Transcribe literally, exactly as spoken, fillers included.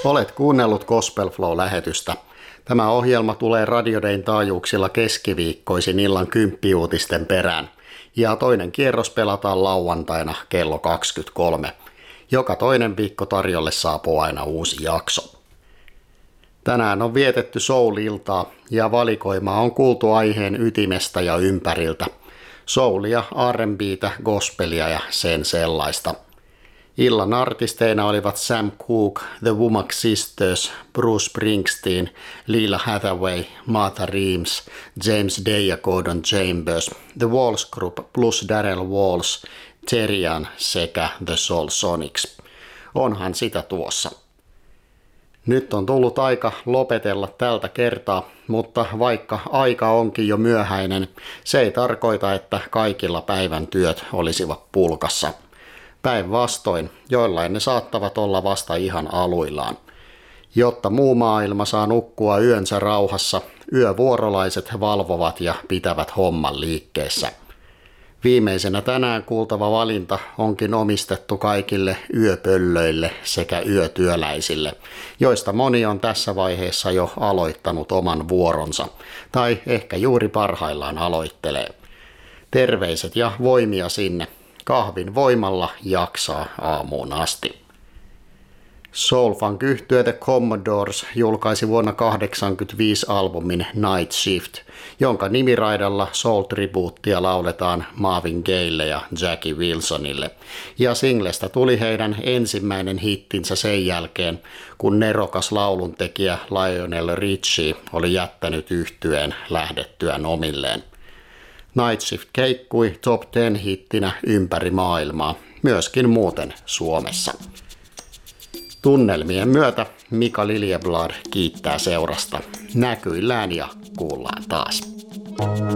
Olet kuunnellut Gospel Flow-lähetystä. Tämä ohjelma tulee Radio Dayn taajuuksilla keskiviikkoisin illan kymppiuutisten perään. Ja toinen kierros pelataan lauantaina kello kaksikymmentäkolme. Joka toinen viikko tarjolle saapuu aina uusi jakso. Tänään on vietetty soul-iltaa ja valikoima on kuultu aiheen ytimestä ja ympäriltä. Soulia, R and B:tä, gospelia ja sen sellaista. Illan artisteina olivat Sam Cooke, The Womack Sisters, Bruce Springsteen, Lila Hathaway, Martha Reeves, James Day ja Gordon Chambers, The Walls Group plus Darrell Walls, Terian sekä The Soul Sonics. Onhan sitä tuossa. Nyt on tullut aika lopetella tältä kertaa, mutta vaikka aika onkin jo myöhäinen, se ei tarkoita, että kaikilla päivän työt olisivat pulkassa. Päinvastoin, joillain ne saattavat olla vasta ihan aluillaan. Jotta muu maailma saa nukkua yönsä rauhassa, yövuorolaiset valvovat ja pitävät homman liikkeessä. Viimeisenä tänään kuultava valinta onkin omistettu kaikille yöpöllöille sekä yötyöläisille, joista moni on tässä vaiheessa jo aloittanut oman vuoronsa, tai ehkä juuri parhaillaan aloittelee. Terveiset ja voimia sinne. Kahvin voimalla jaksaa aamuun asti. Soul-funk-yhtye The Commodores julkaisi vuonna tuhatyhdeksänsataakahdeksankymmentäviisi albumin Night Shift, jonka nimiraidalla soul-tribuuttia lauletaan Marvin Gayelle ja Jackie Wilsonille, ja singlestä tuli heidän ensimmäinen hittinsä sen jälkeen, kun nerokas lauluntekijä Lionel Richie oli jättänyt yhtyeen lähdettyään omilleen. Night Shift keikkui top kymmenen hittinä ympäri maailmaa, myöskin muuten Suomessa. Tunnelmien myötä Mika Liljeblad kiittää seurasta. Näkyillään ja kuullaan taas.